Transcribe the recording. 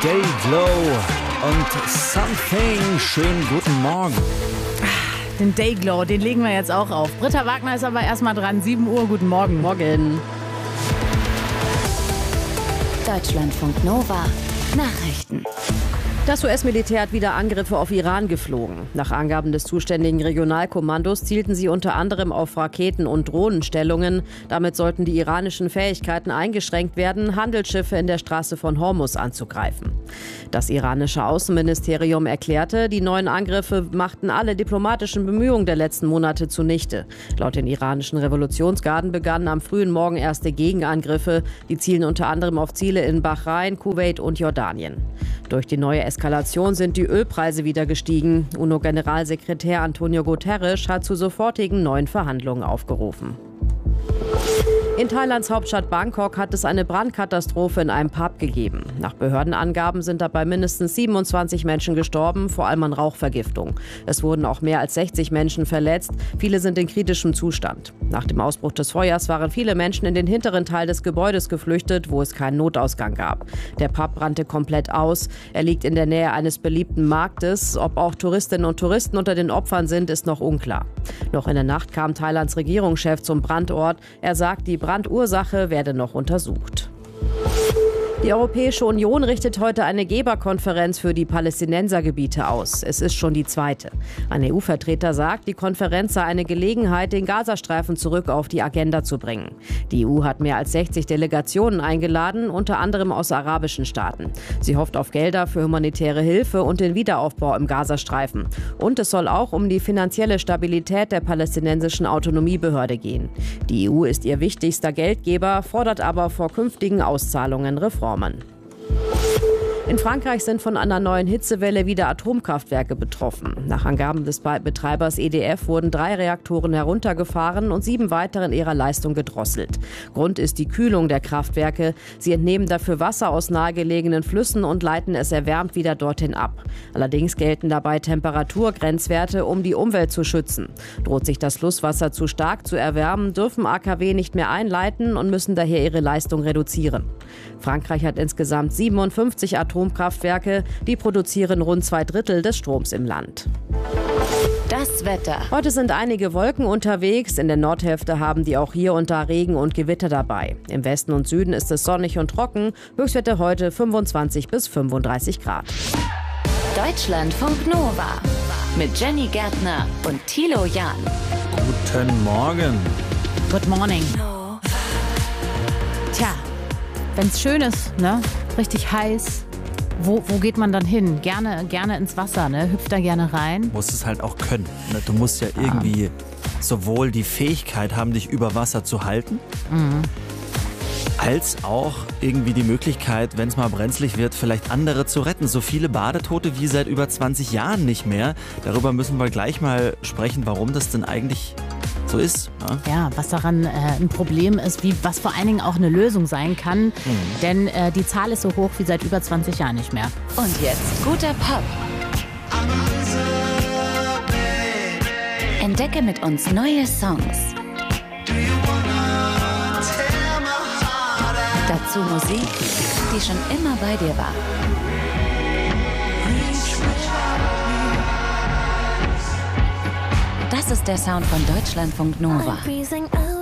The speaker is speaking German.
Dayglow und Something. Schönen guten Morgen. Den Dayglow, den legen wir jetzt auch auf. Britta Wagner ist aber erstmal dran. 7 Uhr, guten Morgen. Morgen. Deutschlandfunk Nova. Nachrichten. Das US-Militär hat wieder Angriffe auf Iran geflogen. Nach Angaben des zuständigen Regionalkommandos zielten sie unter anderem auf Raketen- und Drohnenstellungen. Damit sollten die iranischen Fähigkeiten eingeschränkt werden, Handelsschiffe in der Straße von Hormuz anzugreifen. Das iranische Außenministerium erklärte, die neuen Angriffe machten alle diplomatischen Bemühungen der letzten Monate zunichte. Laut den iranischen Revolutionsgarden begannen am frühen Morgen erste Gegenangriffe. Die zielen unter anderem auf Ziele in Bahrain, Kuwait und Jordanien. Durch die neue Eskalation sind die Ölpreise wieder gestiegen. UNO-Generalsekretär Antonio Guterres hat zu sofortigen neuen Verhandlungen aufgerufen. In Thailands Hauptstadt Bangkok hat es eine Brandkatastrophe in einem Pub gegeben. Nach Behördenangaben sind dabei mindestens 27 Menschen gestorben, vor allem an Rauchvergiftung. Es wurden auch mehr als 60 Menschen verletzt. Viele sind in kritischem Zustand. Nach dem Ausbruch des Feuers waren viele Menschen in den hinteren Teil des Gebäudes geflüchtet, wo es keinen Notausgang gab. Der Pub brannte komplett aus. Er liegt in der Nähe eines beliebten Marktes. Ob auch Touristinnen und Touristen unter den Opfern sind, ist noch unklar. Noch in der Nacht kam Thailands Regierungschef zum Brandort. Er sagt, die Brandursache werde noch untersucht. Die Europäische Union richtet heute eine Geberkonferenz für die Palästinensergebiete aus. Es ist schon die zweite. Ein EU-Vertreter sagt, die Konferenz sei eine Gelegenheit, den Gazastreifen zurück auf die Agenda zu bringen. Die EU hat mehr als 60 Delegationen eingeladen, unter anderem aus arabischen Staaten. Sie hofft auf Gelder für humanitäre Hilfe und den Wiederaufbau im Gazastreifen. Und es soll auch um die finanzielle Stabilität der palästinensischen Autonomiebehörde gehen. Die EU ist ihr wichtigster Geldgeber, fordert aber vor künftigen Auszahlungen Reformen. In Frankreich sind von einer neuen Hitzewelle wieder Atomkraftwerke betroffen. Nach Angaben des Betreibers EDF wurden 3 Reaktoren heruntergefahren und 7 weitere in ihrer Leistung gedrosselt. Grund ist die Kühlung der Kraftwerke. Sie entnehmen dafür Wasser aus nahegelegenen Flüssen und leiten es erwärmt wieder dorthin ab. Allerdings gelten dabei Temperaturgrenzwerte, um die Umwelt zu schützen. Droht sich das Flusswasser zu stark zu erwärmen, dürfen AKW nicht mehr einleiten und müssen daher ihre Leistung reduzieren. Frankreich hat insgesamt 57 Atomkraftwerke, die produzieren rund 2/3 des Stroms im Land. Das Wetter. Heute sind einige Wolken unterwegs. In der Nordhälfte haben die auch hier und da Regen und Gewitter dabei. Im Westen und Süden ist es sonnig und trocken. Höchstwerte heute 25 bis 35 Grad. Deutschlandfunk Nova. Mit Jenny Gärtner und Thilo Jahn. Guten Morgen. Good morning. Tja, wenn's schön ist, ne? Richtig heiß. Wo geht man dann hin? Gerne ins Wasser, ne? Hüpft da gerne rein. Musst es halt auch können. Ne? Du musst ja irgendwie sowohl die Fähigkeit haben, dich über Wasser zu halten, als auch irgendwie die Möglichkeit, wenn es mal brenzlig wird, vielleicht andere zu retten. So viele Badetote wie seit über 20 Jahren nicht mehr. Darüber müssen wir gleich mal sprechen, warum das denn eigentlich so ist. Ne? Ja, was daran ein Problem ist, was vor allen Dingen auch eine Lösung sein kann. Denn die Zahl ist so hoch wie seit über 20 Jahren nicht mehr. Und jetzt guter Pop. Entdecke mit uns neue Songs. Dazu Musik, die schon immer bei dir war. Das ist der Sound von Deutschlandfunk Nova.